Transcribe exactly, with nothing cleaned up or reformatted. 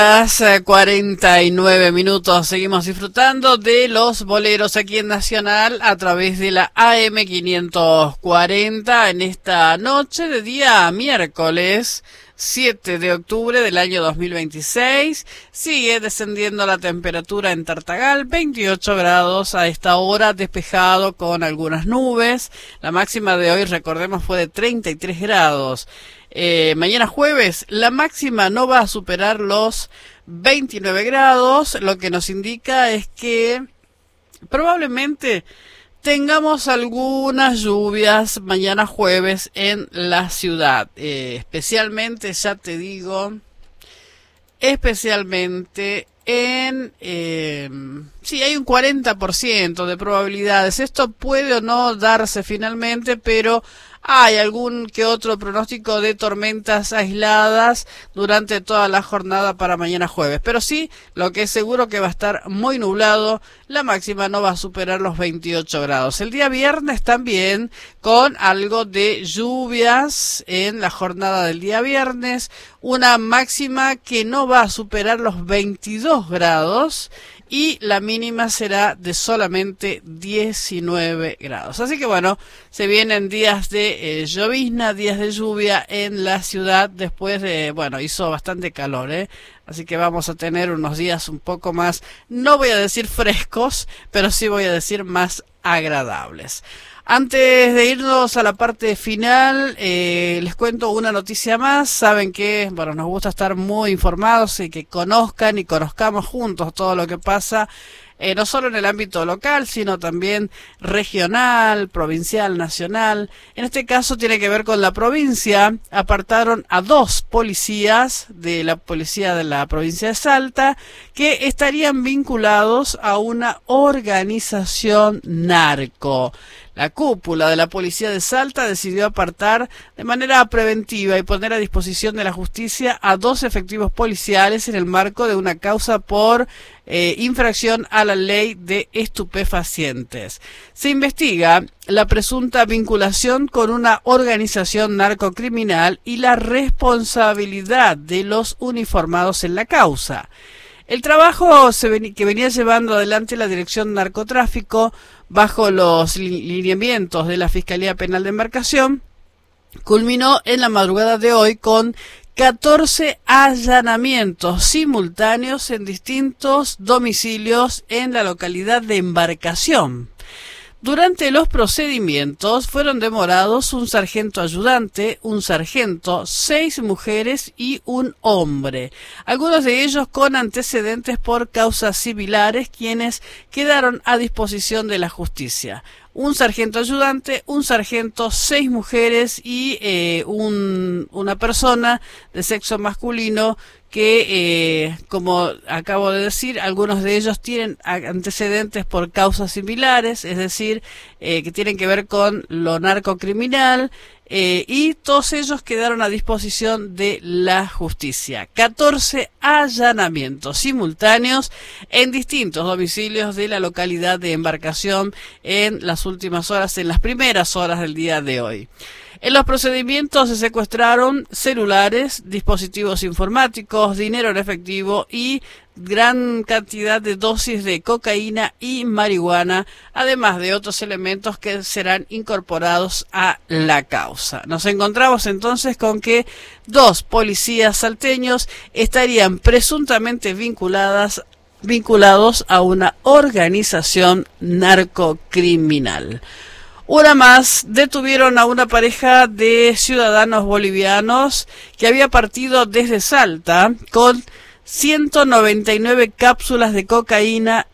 cuarenta y nueve minutos, seguimos disfrutando de los boleros aquí en Nacional a través de la A M quinientos cuarenta en esta noche de día miércoles siete de octubre del año dos mil veintiséis. Sigue descendiendo la temperatura en Tartagal, veintiocho grados a esta hora, despejado con algunas nubes. La máxima de hoy, recordemos, fue de treinta y tres grados. Eh, mañana jueves la máxima no va a superar los veintinueve grados, lo que nos indica es que probablemente tengamos algunas lluvias mañana jueves en la ciudad, eh, especialmente, ya te digo, especialmente en, eh, sí, hay un cuarenta por ciento de probabilidades. Esto puede o no darse finalmente, pero hay algún que otro pronóstico de tormentas aisladas durante toda la jornada para mañana jueves. Pero sí, lo que es seguro que va a estar muy nublado, la máxima no va a superar los veintiocho grados. El día viernes también con algo de lluvias en la jornada del día viernes, una máxima que no va a superar los veintidós grados. Y la mínima será de solamente diecinueve grados. Así que bueno, se vienen días de eh, llovizna, días de lluvia en la ciudad después de, bueno, hizo bastante calor, ¿eh? Así que vamos a tener unos días un poco más, no voy a decir frescos, pero sí voy a decir más agradables. Antes de irnos a la parte final, eh, les cuento una noticia más. Saben que, bueno, nos gusta estar muy informados y que conozcan y conozcamos juntos todo lo que pasa, eh, no solo en el ámbito local, sino también regional, provincial, nacional. En este caso tiene que ver con la provincia. Apartaron a dos policías de la policía de la provincia de Salta que estarían vinculados a una organización narco. La cúpula de la policía de Salta decidió apartar de manera preventiva y poner a disposición de la justicia a dos efectivos policiales en el marco de una causa por eh, infracción a la ley de estupefacientes. Se investiga la presunta vinculación con una organización narcocriminal y la responsabilidad de los uniformados en la causa. El trabajo se ven, que venía llevando adelante la Dirección Narcotráfico bajo los lineamientos de la Fiscalía Penal de Embarcación culminó en la madrugada de hoy con catorce allanamientos simultáneos en distintos domicilios en la localidad de Embarcación. Durante los procedimientos fueron demorados un sargento ayudante, un sargento, seis mujeres y un hombre, algunos de ellos con antecedentes por causas similares, quienes quedaron a disposición de la justicia. Un sargento ayudante, un sargento, seis mujeres y eh, un, una persona de sexo masculino que, eh, como acabo de decir, algunos de ellos tienen antecedentes por causas similares, es decir, eh, que tienen que ver con lo narcocriminal, eh, y todos ellos quedaron a disposición de la justicia. catorce allanamientos simultáneos en distintos domicilios de la localidad de Embarcación en las últimas horas, en las primeras horas del día de hoy. En los procedimientos se secuestraron celulares, dispositivos informáticos, dinero en efectivo y gran cantidad de dosis de cocaína y marihuana, además de otros elementos que serán incorporados a la causa. Nos encontramos entonces con que dos policías salteños estarían presuntamente vinculadas, vinculados a una organización narcocriminal. Una más, detuvieron a una pareja de ciudadanos bolivianos que había partido desde Salta con ciento noventa y nueve cápsulas de cocaína